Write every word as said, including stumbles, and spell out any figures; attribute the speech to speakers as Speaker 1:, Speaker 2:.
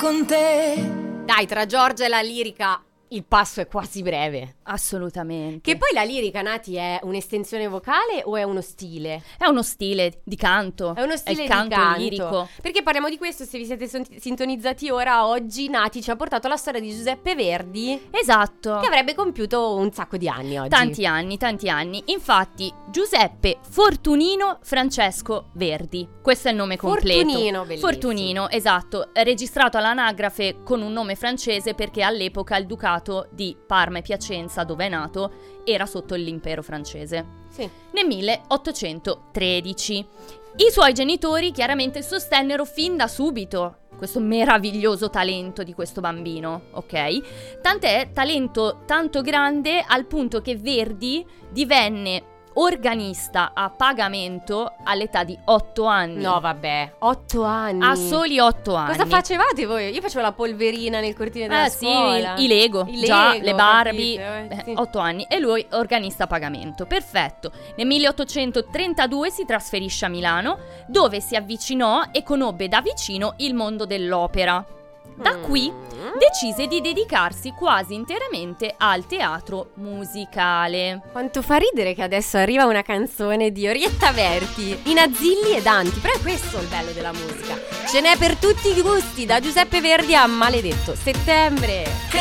Speaker 1: con te.
Speaker 2: Dai, tra Giorgia e la lirica il passo è quasi breve.
Speaker 3: Assolutamente.
Speaker 2: Che poi la lirica, Nati, è un'estensione vocale o è uno stile?
Speaker 3: È uno stile di canto.
Speaker 2: È uno stile
Speaker 3: è il
Speaker 2: di
Speaker 3: canto,
Speaker 2: canto
Speaker 3: lirico.
Speaker 2: Perché parliamo di questo, se vi siete son- sintonizzati ora. Oggi Nati ci ha portato la storia di Giuseppe Verdi,
Speaker 3: Esatto.
Speaker 2: che avrebbe compiuto un sacco di anni oggi.
Speaker 3: Tanti anni, tanti anni. Infatti, Giuseppe Fortunino Francesco Verdi. Questo è il nome completo.
Speaker 2: Fortunino, bellissimo.
Speaker 3: Fortunino, esatto. Registrato all'anagrafe con un nome francese perché all'epoca il ducato di Parma e Piacenza, dove è nato, era sotto l'impero francese.
Speaker 2: Sì.
Speaker 3: Nel milleottocentotredici. I suoi genitori chiaramente sostennero fin da subito questo meraviglioso talento di questo bambino, ok? Tant'è talento tanto grande al punto che Verdi divenne organista a pagamento all'età di otto anni.
Speaker 2: No, vabbè, otto anni.
Speaker 3: A soli otto anni.
Speaker 2: Cosa facevate voi? Io facevo la polverina nel cortile della
Speaker 3: Eh sì,
Speaker 2: scuola.
Speaker 3: i Lego,
Speaker 2: I
Speaker 3: già,
Speaker 2: Lego,
Speaker 3: le Barbie,
Speaker 2: capito, eh,
Speaker 3: eh,
Speaker 2: sì.
Speaker 3: otto anni. E lui organista a pagamento, perfetto. Nel milleottocentotrentadue si trasferisce a Milano, dove si avvicinò e conobbe da vicino il mondo dell'opera. Da qui decise di dedicarsi quasi interamente al teatro musicale.
Speaker 2: Quanto fa ridere che adesso arriva una canzone di Orietta Berti, Inazzilli e Danti. Però è questo il bello della musica. Ce n'è per tutti i gusti, da Giuseppe Verdi a Maledetto Settembre.